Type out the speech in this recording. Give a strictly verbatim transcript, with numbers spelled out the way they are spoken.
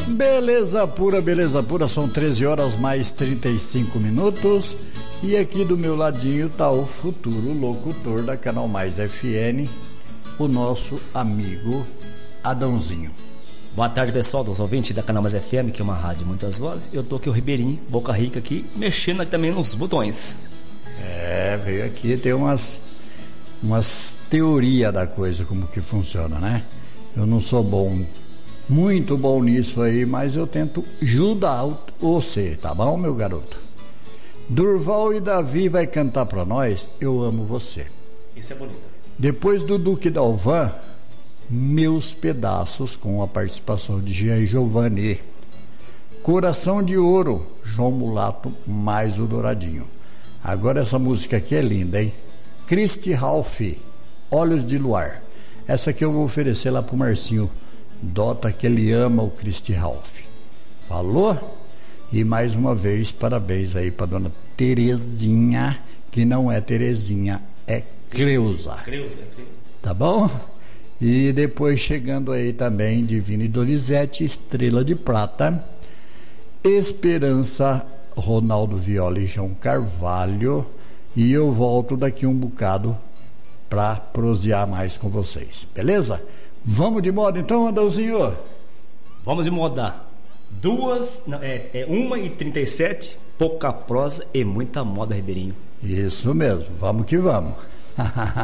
Beleza pura, beleza pura, são treze horas mais trinta e cinco minutos. E aqui do meu ladinho tá o futuro locutor da Canal Mais F M, o nosso amigo Adãozinho. Boa tarde, pessoal, dos ouvintes da Canal Mais F M, que é uma rádio de muitas vozes. Eu tô aqui o Ribeirinho, Boca Rica aqui, mexendo aqui também nos botões. É, veio aqui ter umas umas teorias da coisa, como que funciona, né? Eu não sou bom, muito bom nisso aí, mas eu tento ajudar você, tá bom, meu garoto? Durval e Davi vai cantar pra nós Eu Amo Você. Isso é bonito. Depois do Duque Dalvan, Meus Pedaços, com a participação de Jean Giovanni. Coração de Ouro, João Mulato mais o Douradinho. Agora essa música aqui é linda, hein? Christy Ralph, Olhos de Luar. Essa aqui eu vou oferecer lá pro Marcinho Dota, que ele ama o Christy Ralph. Falou? E mais uma vez, parabéns aí pra dona Terezinha, que não é Terezinha, é Creuza. Creuza, Creuza. Tá bom? E depois chegando aí também Divino e Donizete, Estrela de Prata, Esperança, Ronaldo Viola e João Carvalho. E eu volto daqui um bocado para prosear mais com vocês, beleza? Vamos de moda então, Adãozinho? Vamos de moda. Duas, não, é, é uma e trinta e sete, pouca prosa e muita moda, Ribeirinho. Isso mesmo, vamos que vamos.